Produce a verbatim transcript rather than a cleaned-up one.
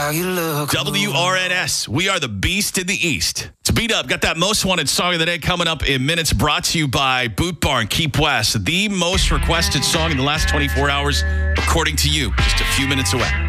how you look. W R N S. We are the beast in the East. It's Beat Up. Got that most wanted song of the day coming up in minutes. Brought to you by Boot Barn, Keep West. The most requested song in the last twenty-four hours, according to you. Just a few minutes away.